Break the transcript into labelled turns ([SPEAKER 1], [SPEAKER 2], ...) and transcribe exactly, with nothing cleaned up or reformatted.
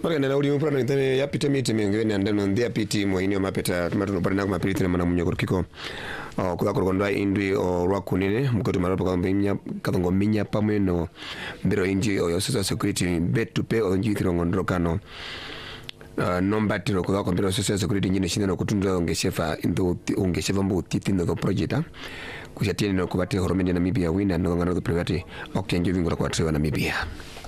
[SPEAKER 1] Mara na uli mpura na ntane ya pita miti mingi na ndano ndia piti mo ini o mapeta tumatu no parina kuma piti na mana munyo kurkiko o kuda kurkondwa indwi o rwakunene mkoto marapo kwa mbinya katongo minya pamwe no mbiro inji o social security bet to pay o inji kirongo ndrokano uh, nomba tiro kuda kwa mbiro social security njine shinde no kutunda ungeshefa indu ungeshefa mbu titi ndo projecta kushatini no kubate horomende na Namibia wina no ngana do private oktenjo vingo kwa trewa Namibia.